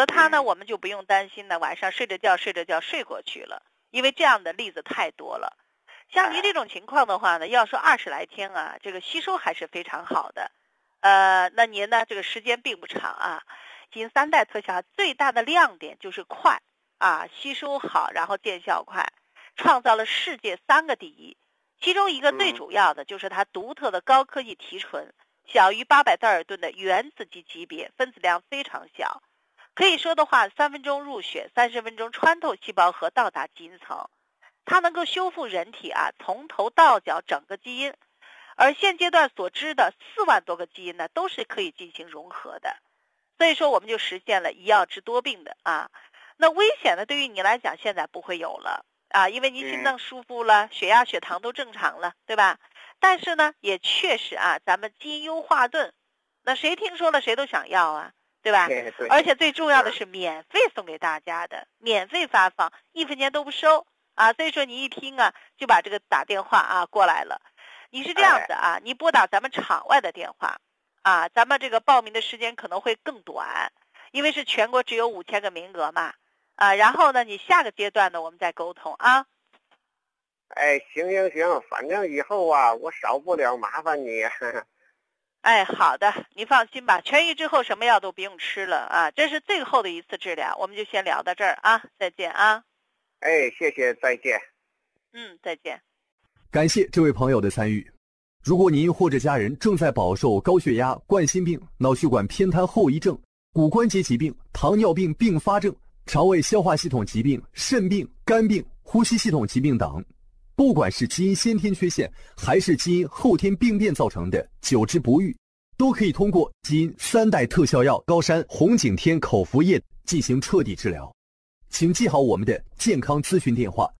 了它呢，我们就不用担心呢，晚上睡着觉睡过去了，因为这样的例子太多了。像您这种情况的话呢，要说20来天啊，这个吸收还是非常好的。那您呢，这个时间并不长啊。基因3代特效最大的亮点就是快啊，吸收好，然后见效快，创造了世界3个第一。其中一个最主要的就是它独特的高科技提纯，小于800道尔顿的原子级别，分子量非常小。可以说的话，3分钟入血，30分钟穿透细胞核到达基因层。它能够修复人体从头到脚整个基因，而现阶段所知的4万多个基因呢，都是可以进行融合的。所以说我们就实现了一药治多病的啊。那危险呢，对于你来讲现在不会有了啊，因为你心脏舒服了，血压血糖都正常了，对吧？但是呢，也确实咱们基因优化盾，那谁听说了谁都想要啊，对吧？而且最重要的是免费送给大家的，免费发放，1分钱都不收啊。所以说你一听就把这个打电话过来了。你是这样子你拨打咱们场外的电话咱们这个报名的时间可能会更短，因为是全国只有5000个名额嘛然后呢，你下个阶段呢我们再沟通啊。 行，反正以后我少不了麻烦你。 好的，你放心吧，痊愈之后什么药都不用吃了这是最后的一次治疗，我们就先聊到这儿再见谢谢，再见。 再见。 感谢这位朋友的参与。如果您或者家人正在饱受高血压、冠心病、脑血管偏瘫后遗症、骨关节疾病、糖尿病并发症、肠胃消化系统疾病、肾病、肝病、呼吸系统疾病等，不管是基因先天缺陷还是基因后天病变造成的久治不愈，都可以通过基因3代特效药高山红景天口服液进行彻底治疗。请记好我们的健康咨询电话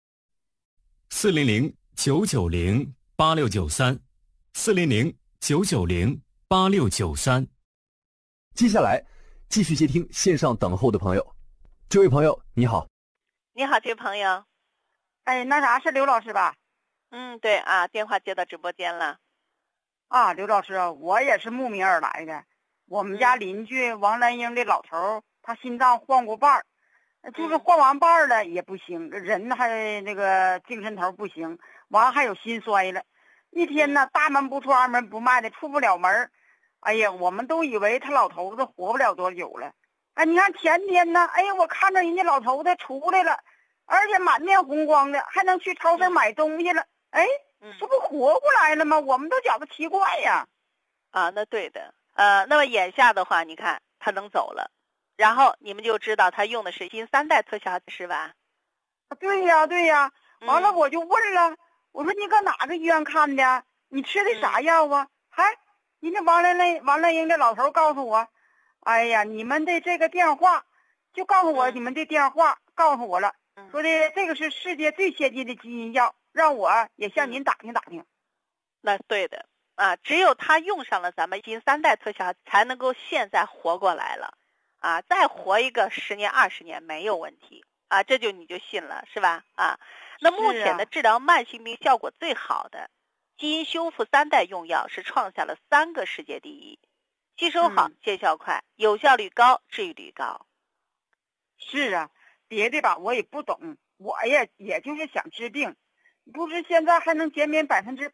400-990-8693，400-990-8693。 接下来继续接听线上等候的朋友。这位朋友你好。 你好，这位朋友。 那啥，是刘老师吧？ 对电话接到直播间了。 刘老师，我也是慕名而来的。我们家邻居王兰英的老头他心脏换过瓣就是换完瓣了也不行，人还那个精神头不行，完还有心衰了。一天呢，大门不出二门不迈的，出不了门。我们都以为他老头子活不了多久了。你看前天呢，我看着人家老头子出来了，而且满面红光的，还能去超市买东西了。这不活过来了吗？我们都觉得奇怪呀。 那对的。那么眼下的话，你看他能走了，然后你们就知道他用的是基因3代特效是吧？ 对呀。完了我就问了，我说你搁哪个医院看的？你吃的啥药啊？人家王兰英的老头告诉我，你们的这个电话，就告诉我你们的电话，告诉我了，说的这个是世界最先进的基因药，让我也向您打听打听。 那对的只有他用上了咱们基因3代特效，才能够现在活过来了再活一个10年20年没有问题这你就信了是吧那目前的治疗慢性病效果最好的基因修复3代用药是创下了3个世界第一，吸收好，见效快，有效率高，治愈率高。 是别的吧我也不懂，我也就是想治病，不是现在还能减免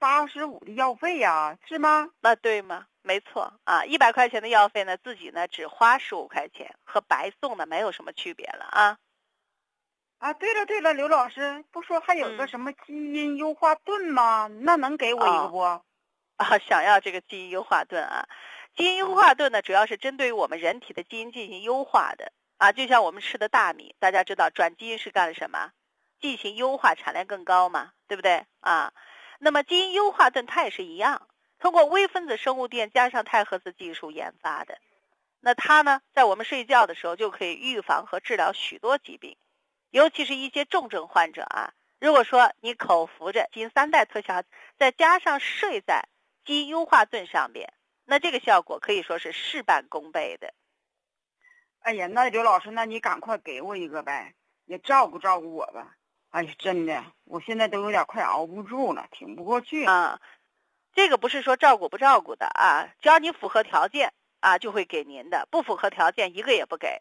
85%的药费呀，是吗？ 那对吗？没错100块钱的药费呢，自己呢只花15块钱，和白送的没有什么区别了对了，刘老师不说还有个什么基因优化盾吗？那能给我一个不？ 想要这个基因优化盾基因优化盾呢，主要是针对于我们人体的基因进行优化的就像我们吃的大米，大家知道转基因是干了什么？进行优化，产量更高嘛，对不对那么基因优化盾它也是一样，通过微分子生物电加上钛合子技术研发的。那它呢，在我们睡觉的时候就可以预防和治疗许多疾病，尤其是一些重症患者如果说你口服着基因3代特效，再加上睡在基因优化盾上面，那这个效果可以说是事半功倍的。 那刘老师，那你赶快给我一个呗，也照顾照顾我吧。真的，我现在都有点快熬不住了，挺不过去这个不是说照顾不照顾的只要你符合条件就会给您的，不符合条件一个也不给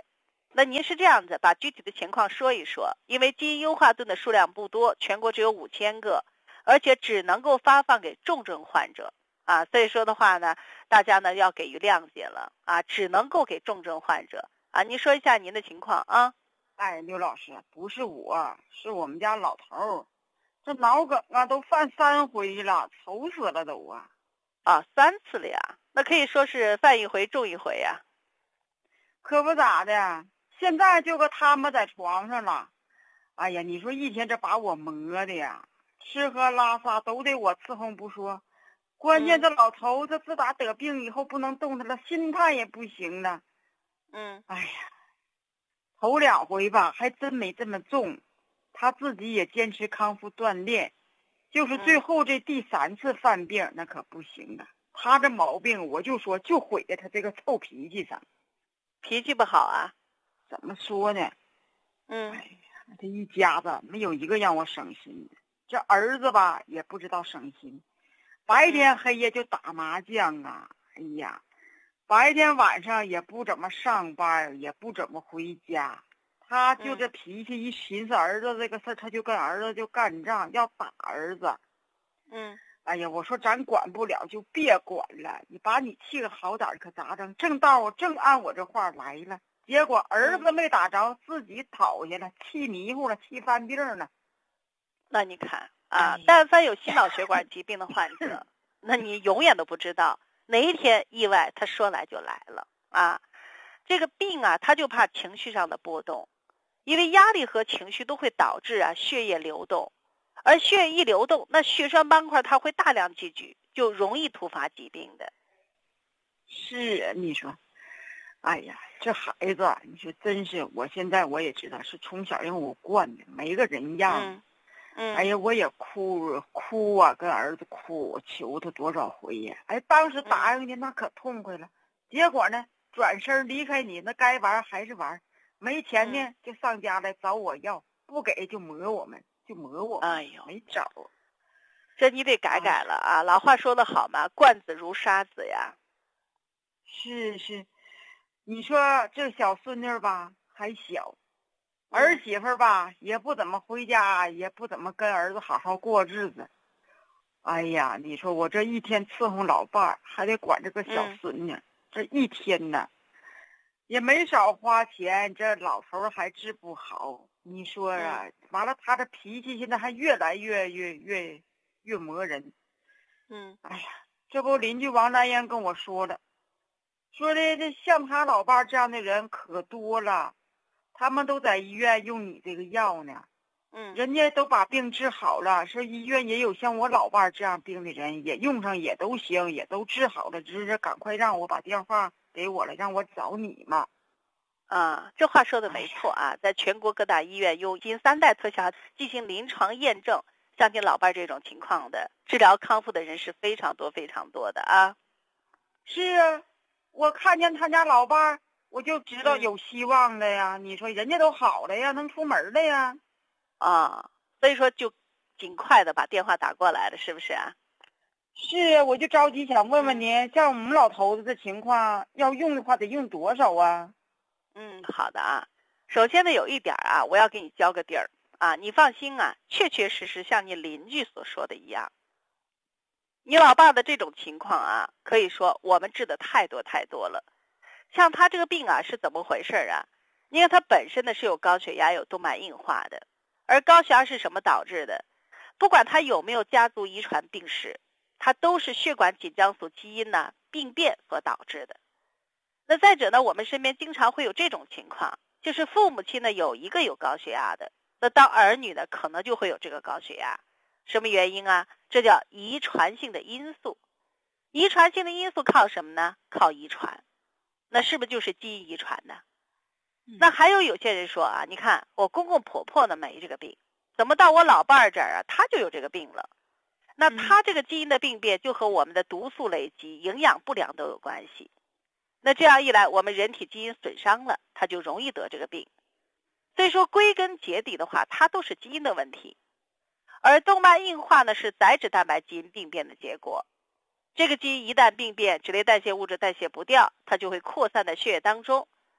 那您是这样子，把具体的情况说一说。因为基因优化盾的数量不多，全国只有5000个，而且只能够发放给重症患者啊，所以说的话呢，大家呢要给予谅解了啊，只能够给重症患者啊。您说一下您的情况啊。 哎，刘老师，不是我，是我们家老头儿，这脑梗啊都犯3回了，愁死了都啊！ 啊，3次了呀，那可以说是犯一回中一回呀。 可不咋的，现在就搁他们在床上了。哎呀，你说一天这把我磨的呀，吃喝拉撒都得我伺候不说，关键这老头子自打得病以后不能动弹了，心态也不行了。哎呀，头2回吧还真没这么重，他自己也坚持康复锻炼，就是最后这第3次犯病那可不行啊。他这毛病我就说就毁在他这个臭脾气上。 脾气不好啊？ 怎么说呢？哎呀，这一家子没有一个让我省心的。这儿子吧也不知道省心，白天黑夜就打麻将啊。哎呀，白天晚上也不怎么上班，也不怎么回家。他就这脾气，一寻思儿子这个事儿，他就跟儿子就干仗，要打儿子。哎呀，我说咱管不了就别管了，你把你气个好点可咋整？正按我这话来了，结果儿子没打着，自己倒下了，气迷糊了，气犯病了。 那你看啊，但凡有心脑血管疾病的患者，那你永远都不知道哪一天意外他说来就来了啊。这个病啊，他就怕情绪上的波动，因为压力和情绪都会导致血液流动。而血液一流动，那血栓斑块它会大量积聚，就容易突发疾病的。 是啊，你说，哎呀，这孩子，你说真是，我现在我也知道是从小让我惯的，没个人样。哎呀，我也哭啊，跟儿子哭，我求他多少回呀！哎，当时答应的那可痛快了，结果呢，转身离开你，那该玩还是玩，没钱呢就上家来找我要，不给就磨我们。哎呦，没找， 这你得改了啊！老话说得好嘛，惯子如杀子呀。 是，你说这小孙女吧还小，儿媳妇吧也不怎么回家，也不怎么跟儿子好好过日子。哎呀，你说我这一天伺候老伴儿，还得管这个小孙女，这一天呢也没少花钱，这老头儿还治不好。你说啊，完了，他的脾气现在还越来越磨人。哎呀，这不邻居王兰英跟我说的，说的这像他老伴这样的人可多了，他们都在医院用你这个药呢。人家都把病治好了，说医院也有像我老伴这样病的人，也用上也都行，也都治好了，只是赶快让我把电话给我了，让我找你嘛。 这话说的没错啊，在全国各大医院用基因3代特效进行临床验证，像您老伴这种情况的治疗康复的人是非常多的啊。 是啊，我看见他家老伴我就知道有希望的呀。你说人家都好了呀，能出门了呀。 所以说就尽快的把电话打过来了，是不是啊？ 是啊，我就着急想问问您，像我们老头子的情况，要用的话得用多少啊？ 好的啊。首先呢，有一点啊，我要给你交个底儿啊，你放心啊，确实像你邻居所说的一样，你老爸的这种情况啊，可以说我们治的太多了。像他这个病啊是怎么回事啊？因为他本身呢是有高血压、有动脉硬化的，而高血压是什么导致的？不管他有没有家族遗传病史，它都是血管紧张素基因病变所导致的。那再者呢，我们身边经常会有这种情况，就是父母亲呢有一个有高血压的，那当儿女呢可能就会有这个高血压。什么原因啊？这叫遗传性的因素。遗传性的因素靠什么呢？靠遗传。那是不是就是基因遗传呢？那还有些人说啊，你看我公公婆婆呢没这个病，怎么到我老伴儿这儿他就有这个病了？那他这个基因的病变就和我们的毒素累积、营养不良都有关系。那这样一来，我们人体基因损伤了，他就容易得这个病。所以说归根结底的话，它都是基因的问题。而动脉硬化呢是载脂蛋白基因病变的结果。这个基因一旦病变，脂类代谢物质代谢不掉，它就会扩散在血液当中。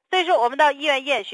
所以说我们到医院验血。